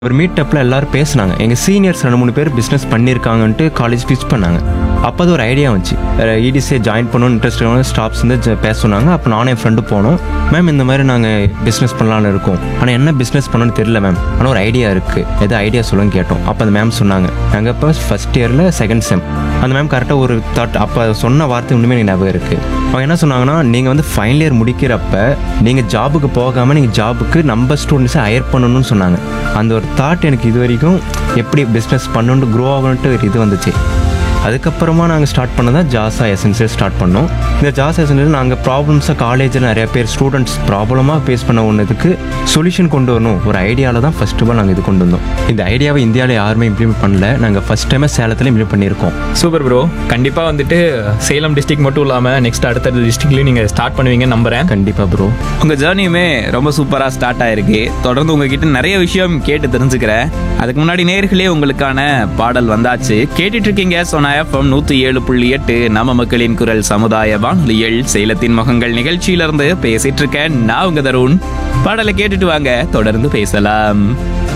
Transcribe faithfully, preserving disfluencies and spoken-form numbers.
ஒரு மீட்டப்பில் எல்லாரும் பேசுனாங்க. எங்கள் சீனியர்ஸ் ரெண்டு மூணு பேர் பிஸ்னஸ் பண்ணியிருக்காங்கன்ட்டு காலேஜ் பிச் பண்ணாங்க. அப்போ அது ஒரு ஐடியா வந்துச்சு, இடிசியை ஜாயின் பண்ணணும்னு இன்ட்ரெஸ்ட் ஸ்டாப்ஸ் வந்து ஜ- பேச சொன்னாங்க. அப்போ நானும் என் ஃப்ரெண்டு போனோம். மேம் இந்த மாதிரி நாங்கள் பிஸ்னஸ் பண்ணலான்னு இருக்கோம், ஆனால் என்ன பிஸ்னஸ் பண்ணணும்னு தெரியல மேம், ஆனால் ஒரு ஐடியா இருக்குது, எது ஐடியா சொல்லுன்னு கேட்டோம். அப்போ அந்த மேம் சொன்னாங்க, நாங்கள் இப்போ ஃபஸ்ட் இயரில் செகண்ட் செம். அந்த மேம் கரெக்டாக ஒரு தாட் அப்போ சொன்ன வார்த்தை இன்னுமே எனக்கு ஞாபகம் இருக்குது. அவங்க என்ன சொன்னாங்கன்னா, நீங்கள் வந்து ஃபைனல் இயர் முடிக்கிறப்ப நீங்கள் ஜாபுக்கு போகாமல் நீங்கள் ஜாபுக்கு நம்ம ஸ்டூடெண்ட்ஸை ஹையர் பண்ணணும்னு சொன்னாங்க. அந்த ஒரு தாட் எனக்கு இது வரைக்கும் எப்படி பிஸ்னஸ் பண்ணணுன்ட்டு க்ரோ ஆகணுன்ட்டு ஒரு இது வந்துச்சு. அதுக்கப்புறமா நாங்கள் ஸ்டார்ட் பண்ணதான் ஜாஸா எசென்சியல் ஸ்டார்ட் பண்ணோம். இந்த ஜாஸா எசென்சியல் நாங்கள் ப்ராப்ளம்ஸை காலேஜில் நிறைய பேர் ஸ்டூடெண்ட்ஸ் ப்ராப்ளமாக ஃபேஸ் பண்ண ஒன்றுக்கு சொல்யூஷன் கொண்டு வரணும் ஒரு ஐடியாவில் தான் ஃபர்ஸ்ட் ஆஃப் ஆல் நாங்கள் இது கொண்டு வந்தோம். இந்த ஐடியாவை இந்தியாவில் யாருமே இம்ப்ளிமெண்ட் பண்ணல, நாங்கள் ஃபஸ்ட் டைமே சேலத்தில் இம்ப்ளிமெண்ட் பண்ணியிருக்கோம். Super bro. கண்டிப்பாக வந்துட்டு சேலம் டிஸ்ட்ரிக்ட் மட்டும் இல்லாமல் நெக்ஸ்ட் அடுத்த டிஸ்ட்ரிக்ட்லையும் நீங்கள் ஸ்டார்ட் பண்ணுவீங்கன்னு நம்புகிறேன். கண்டிப்பாக ப்ரோ. உங்கள் ஜேர்னியுமே ரொம்ப சூப்பராக ஸ்டார்ட் ஆயிருக்கு. தொடர்ந்து உங்ககிட்ட நிறைய விஷயம் கேட்டு தெரிஞ்சுக்கிறேன். அதுக்கு முன்னாடி நேர்களே உங்களுக்கான பாடல் வந்தாச்சு. கேட்டுட்டு இருக்கீங்க சோனா எஃப்எம் நூற்றி ஏழு புள்ளி எட்டு நம்ம மக்களின் குரல் சமுதாய வானொலியில் சேலத்தின் முகங்கள் நிகழ்ச்சியிலிருந்து பேசிட்டு இருக்கேன் நான் உங்க தருண். பாடலை கேட்டுட்டு வாங்க, தொடர்ந்து பேசலாம்.